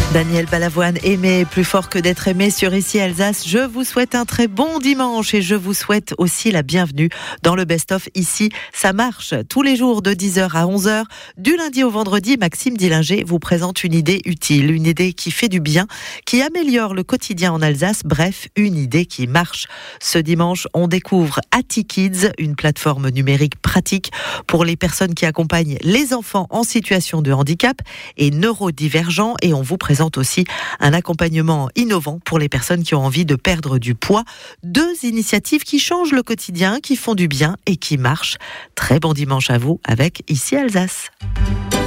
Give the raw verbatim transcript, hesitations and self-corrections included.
Daniel Balavoine, aimer plus fort que d'être aimé sur Ici Alsace. Je vous souhaite un très bon dimanche et je vous souhaite aussi la bienvenue dans le best-of Ici. Ça marche tous les jours de dix heures à onze heures. Du lundi au vendredi, Maxime Dillinger vous présente une idée utile, une idée qui fait du bien, qui améliore le quotidien en Alsace. Bref, une idée qui marche. Ce dimanche, on découvre AtiKids, une plateforme numérique pratique pour les personnes qui accompagnent les enfants en situation de handicap et neurodivergents, et on vous présente aussi un accompagnement innovant pour les personnes qui ont envie de perdre du poids. Deux initiatives qui changent le quotidien, qui font du bien et qui marchent. Très bon dimanche à vous avec Ici Alsace.